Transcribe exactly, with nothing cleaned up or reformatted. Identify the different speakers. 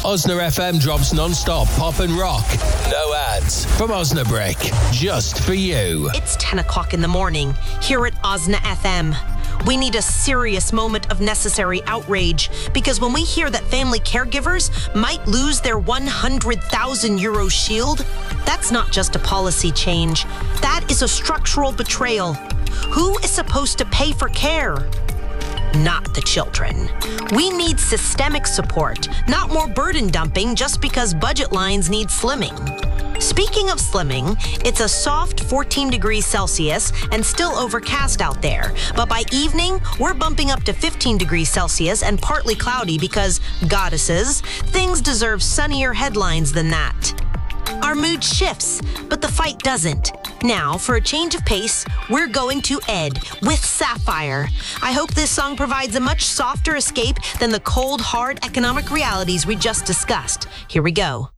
Speaker 1: Osna F M drops non-stop pop and rock. No ads. From Osnabrick. Just for you.
Speaker 2: It's ten o'clock in the morning here at Osna F M. We need a serious moment of necessary outrage because when we hear that family caregivers might lose their one hundred thousand euro shield, that's not just a policy change. That is a structural betrayal. Who is supposed to pay for care? Not the children. We need systemic support, not more burden dumping just because budget lines need slimming. Speaking of slimming, it's a soft fourteen degrees Celsius and still overcast out there. But by evening, we're bumping up to fifteen degrees Celsius and partly cloudy because, goddesses, things deserve sunnier headlines than that. Our mood shifts, but the fight doesn't. Now, for a change of pace, we're going to Ed with Sapphire. I hope this song provides a much softer escape than the cold, hard economic realities we just discussed. Here we go.